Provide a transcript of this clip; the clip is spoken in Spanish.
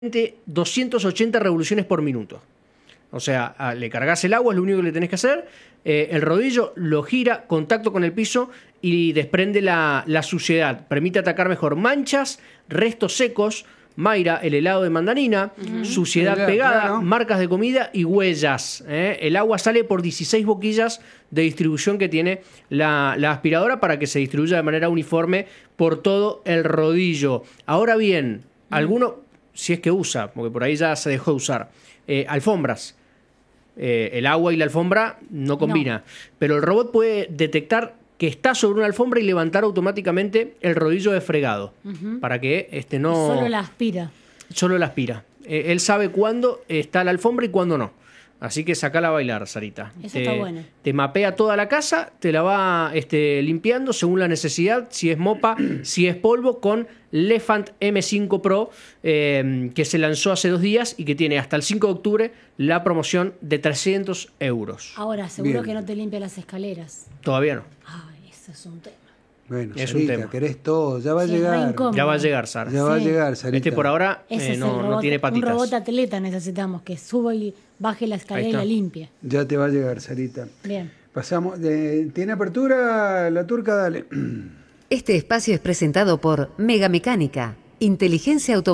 280 revoluciones por minuto. O sea, le cargas el agua, es lo único que le tenés que hacer. El rodillo lo gira, contacto con el piso y desprende la suciedad. Permite atacar mejor manchas, restos secos, Mayra, el helado de mandarina, suciedad pegada, claro, marcas de comida y huellas. El agua sale por 16 boquillas de distribución que tiene la aspiradora para que se distribuya de manera uniforme por todo el rodillo. Ahora bien, alguno, si es que usa, porque por ahí ya se dejó de usar, alfombras. El agua y la alfombra no combina, pero el robot puede detectar que está sobre una alfombra y levantar automáticamente el rodillo de fregado para que no... Solo la aspira. Solo la aspira. Él sabe cuándo está la alfombra y cuándo no. Así que sacala a bailar, Sarita. Eso está bueno. Te mapea toda la casa, te la va limpiando según la necesidad, si es mopa, si es polvo, con Lefant M5 Pro, que se lanzó hace 2 días y que tiene hasta el 5 de octubre la promoción de 300 euros. Ahora, seguro que no te limpia las escaleras. Todavía no. Ay, eso es un tema. Bueno, es Sarita, un tema. Querés todo, ya va a llegar. Ya va a llegar, Sara. Ya va a llegar, Sarita. Por ahora no tiene patitas. Un robot atleta necesitamos, que suba y baje la escalera y la limpie. Ya te va a llegar, Sarita. Bien. Pasamos, ¿tiene apertura la turca? Dale. Este espacio es presentado por Mega Mecánica, inteligencia automática.